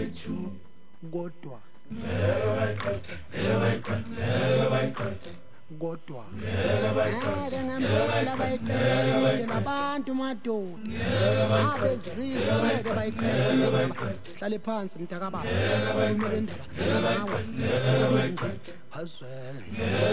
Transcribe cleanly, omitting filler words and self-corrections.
kodwa kodwa ngeke ngempela bayiqede nabantu madoda abezizwe ngeke bayiqede sihlale phansi mntakababa sikhulume le ndaba nawe phazwe